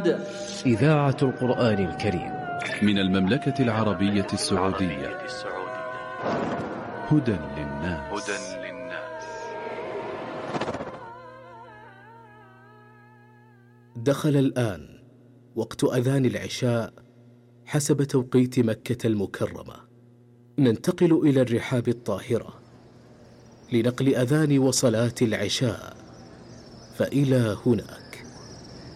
إذاعة القرآن الكريم من المملكة العربية السعودية. هدى للناس. دخل الآن وقت أذان العشاء حسب توقيت مكة المكرمة. ننتقل إلى الرحاب الطاهرة لنقل أذان وصلاة العشاء، فإلى هناك.